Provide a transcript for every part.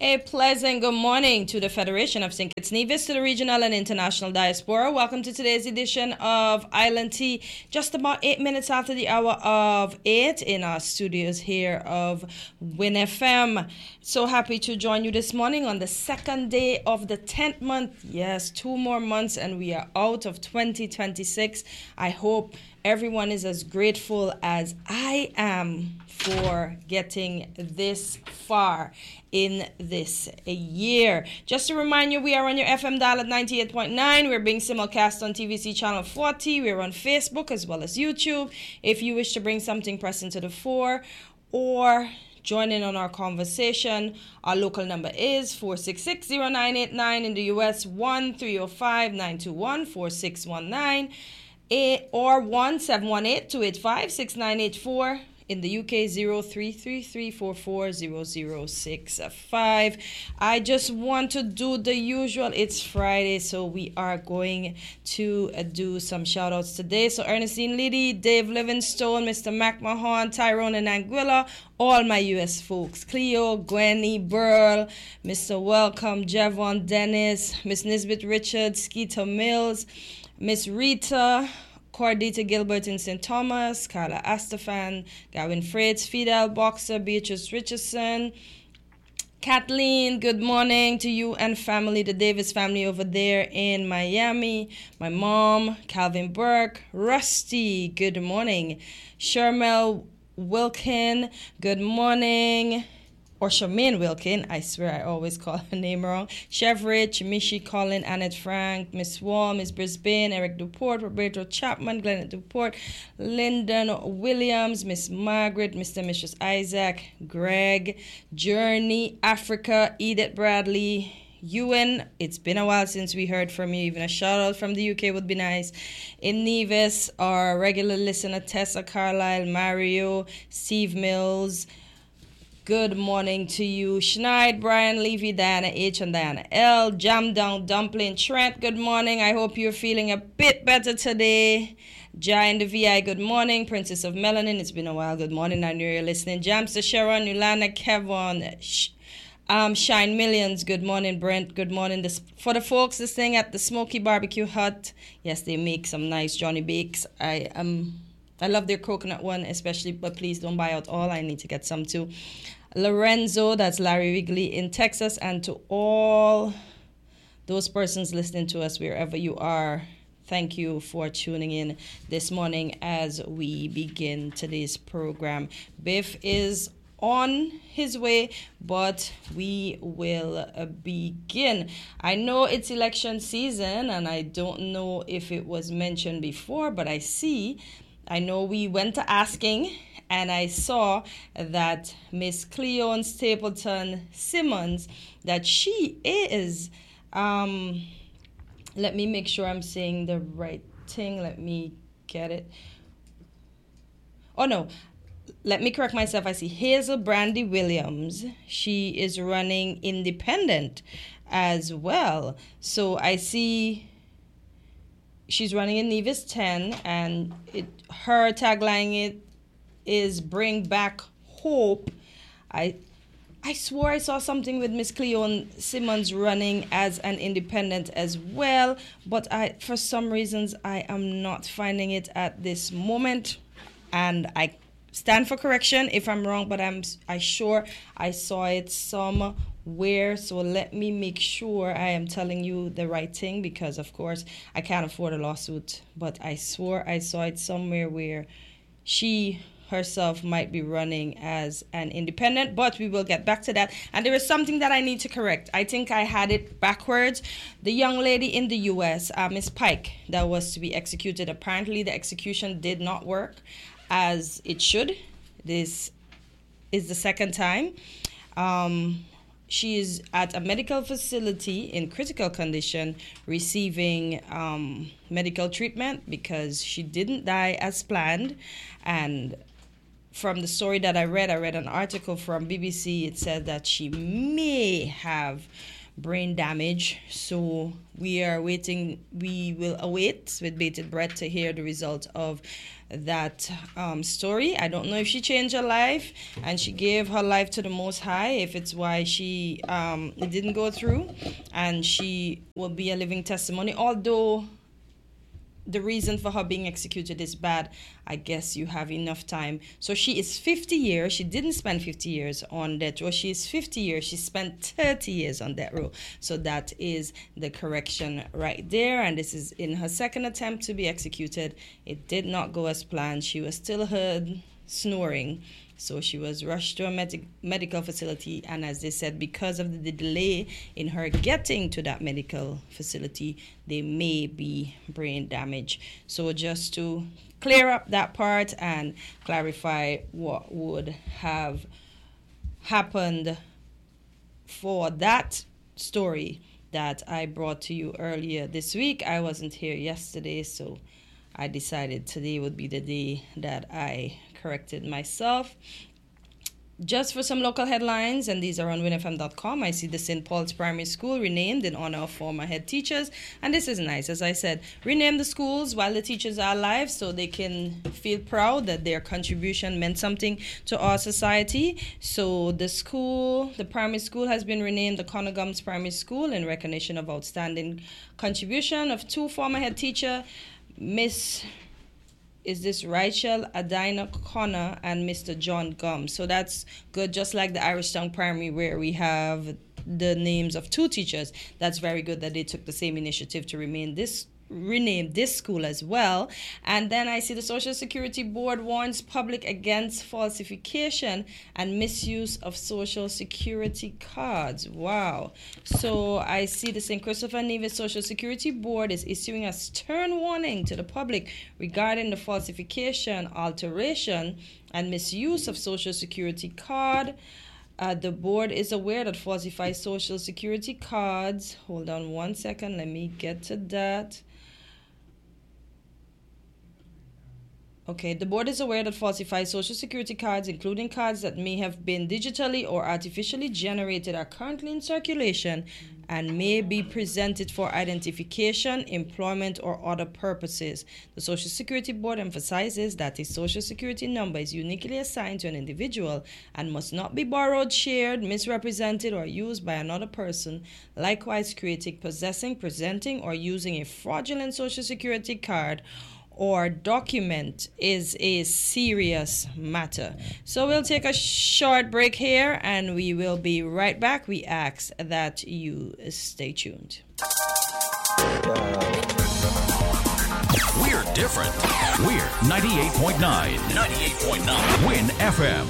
A pleasant good morning to the Federation of St. Kitts Nevis, to the regional and international diaspora. Welcome to today's edition of Island Tea, just about 8 minutes after the hour of 8 in our studios here of Win FM. So happy to join you this morning on the second day of the 10th month. Yes, 2 more months and we are out of 2026. I hope everyone is as grateful as I am for getting this far in this year. Just to remind you, we are on your FM dial at 98.9. We're being simulcast on TVC channel 40. We're on Facebook as well as YouTube. If you wish to bring something pressing to the fore or join in on our conversation, our local number is 466-0989 in the US, 1-305-921-4619, or 1-718-285-6984. In the UK, 0333440065. I just want to do the usual. It's Friday, so we are going to do some shout-outs today. So Ernestine Liddy, Dave Livingstone, Mr. Mac Mahon, Tyrone and Anguilla, all my U.S. folks, Cleo, Gwenny, Burl, Mr. Welcome, Javon Dennis, Miss Nisbet Richards, Skeeter Mills, Miss Rita, Cordita Gilbert in St. Thomas, Carla Astafan, Gavin Freites, Fidel Boxer, Beatrice Richardson, Kathleen, good morning to you and family, the Davis family over there in Miami, my mom, Calvin Burke, Rusty, good morning, Shermel Wilkin, good morning, or Charmaine Wilkin, I swear I always call her name wrong. Chef Rich, Mishi Collin, Annette Frank, Miss Wall, Miss Brisbane, Eric Duport, Roberto Chapman, Glenn Duport, Lyndon Williams, Miss Margaret, Mr. and Mrs. Isaac, Greg, Journey, Africa, Edith Bradley, Ewan, it's been a while since we heard from you. Even a shout out from the UK would be nice. In Nevis, our regular listener, Tessa Carlisle, Mario, Steve Mills, good morning to you. Schneid, Brian, Levy, Diana H, and Diana L. Jam Down Dumpling, Trent, good morning. I hope you're feeling a bit better today. Jai in the VI, good morning. Princess of Melanin, it's been a while. Good morning. I know you're listening. Jamster, Sharon, Yolanda, Kevin, Shine Millions, good morning. Brent, good morning. For the folks listening at the Smoky Barbecue Hut, yes, they make some nice Johnny Bakes. I love their coconut one especially, but please don't buy out all. I need to get some too. Lorenzo, that's Larry Wigley in Texas, and to all those persons listening to us wherever you are, thank you for tuning in this morning as we begin today's program. Biff is on his way, but we will begin. I know it's election season, and I don't know if it was mentioned before, but I know we went to asking, and I saw that Miss Cleon Stapleton Simmons, that she is, let me make sure I'm saying the right thing. Let me get it. Oh, no. Let me correct myself. I see Hazel Brandy Williams. She is running independent as well. So I see she's running in Nevis 10, and her tagline is Bring Back Hope. I swore I saw something with Miss Cleon Simmons running as an independent as well, but for some reasons I am not finding it at this moment, and I stand for correction if I'm wrong, but I sure I saw it somewhere. So let me make sure I am telling you the right thing, because of course I can't afford a lawsuit, but I swore I saw it somewhere where she herself might be running as an independent, but we will get back to that. And there is something that I need to correct. I think I had it backwards. The young lady in the U.S., Miss Pike, that was to be executed, apparently the execution did not work as it should. This is the second time. She is at a medical facility in critical condition receiving medical treatment because she didn't die as planned. And from the story that I read an article from BBC. It said that she may have brain damage. So we will await with bated breath to hear the result of that story. I don't know if she changed her life and she gave her life to the Most High, if it's why she it didn't go through, and she will be a living testimony. Although the reason for her being executed is bad, I guess you have enough time. So she is 50 years. She didn't spend 50 years on death row. She is 50 years. She spent 30 years on death row. So that is the correction right there. And this is in her second attempt to be executed. It did not go as planned. She was still heard snoring. So she was rushed to a medical facility, and as they said, because of the delay in her getting to that medical facility, there may be brain damage. So just to clear up that part and clarify what would have happened for that story that I brought to you earlier this week. I wasn't here yesterday, so I decided today would be the day that I corrected myself. Just for some local headlines, and these are on winfm.com, I see the St. Paul's Primary School renamed in honor of former head teachers. And this is nice. As I said, rename the schools while the teachers are alive so they can feel proud that their contribution meant something to our society. So the primary school has been renamed the Connor Gums Primary School in recognition of outstanding contribution of two former head teacher, is this Rachel Adina Connor and Mr. John Gums. So that's good, just like the Irish Town Primary where we have the names of two teachers. That's very good that they took the same initiative to rename this school as well. And then I see the Social Security Board warns public against falsification and misuse of Social Security cards. Wow. So I see the St. Christopher Nevis Social Security Board is issuing a stern warning to the public regarding the falsification, alteration, and misuse of Social Security card. The board is aware that falsified Social Security cards, hold on one second, let me get to that. Okay, the board is aware that falsified Social Security cards, including cards that may have been digitally or artificially generated, are currently in circulation and may be presented for identification, employment, or other purposes. The Social Security Board emphasizes that a Social Security number is uniquely assigned to an individual and must not be borrowed, shared, misrepresented, or used by another person. Likewise, creating, possessing, presenting, or using a fraudulent Social Security card or document is a serious matter. So we'll take a short break here and we will be right back. We ask that you stay tuned. We're different. We're 98.9. 98.9. Win FM.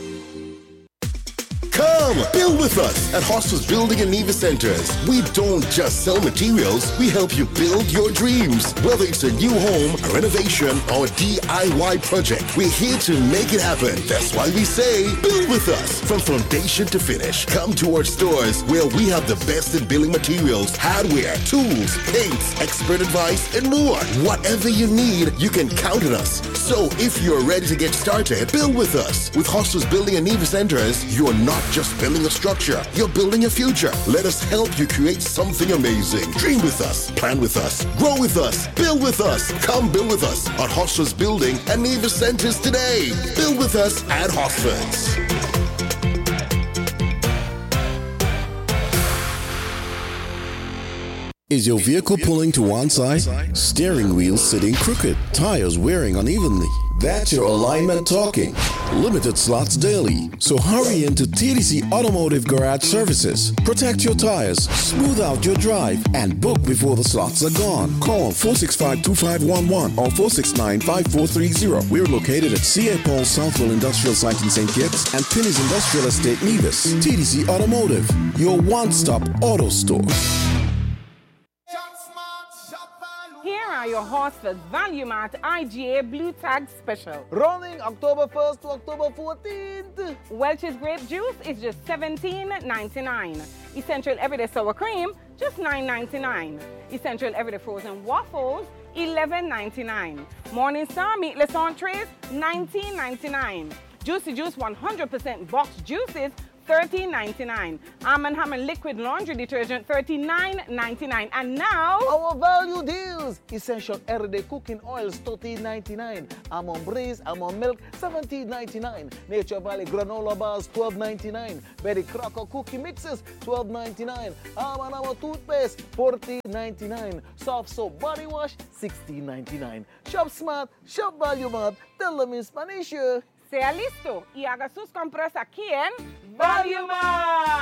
Come, build with us at Hostels Building and Nevis Centers. We don't just sell materials, we help you build your dreams. Whether it's a new home, a renovation, or a DIY project, we're here to make it happen. That's why we say, build with us. From foundation to finish, come to our stores where we have the best in building materials, hardware, tools, paints, expert advice, and more. Whatever you need, you can count on us. So if you're ready to get started, build with us. With Hostels Building and Nevis Centers, you're not just building a structure, you're building a future. Let us help you create something amazing. Dream with us, plan with us, grow with us, build with us. Come build with us at Hostels Building and Nevis Centers today. Build with us at Hostels. Is your vehicle pulling to one side? Steering wheel sitting crooked? Tires wearing unevenly? That's your alignment talking. Limited slots daily. So hurry into TDC Automotive Garage Services. Protect your tires, smooth out your drive, and book before the slots are gone. Call 465-2511 or 469-5430. We're located at C.A. Paul Southwell Industrial Site in St. Kitts and Pinny's Industrial Estate, Nevis. TDC Automotive, your one-stop auto store. Your Horsford's Value Mart IGA Blue Tag Special. Running October 1st to October 14th. Welch's Grape Juice is just $17.99. Essential Everyday Sour Cream, just $9.99. Essential Everyday Frozen Waffles, $11.99. Morningstar Meatless Entrees, $19.99. Juicy Juice 100% boxed juices, $13.99. Arm & Hammer liquid laundry detergent, $39.99. And now, Our value deals. Essential everyday cooking oils, $13.99. Almond Breeze, almond milk, $17.99. Nature Valley granola bars, $12.99. Betty Crocker cookie mixes, $12.99. Arm & Hammer toothpaste, $14.99. Soft soap body wash, $16.99. Shop smart, shop value mart. Tell them in Spanish. sea listo y haga sus compras aquí en Volume Up.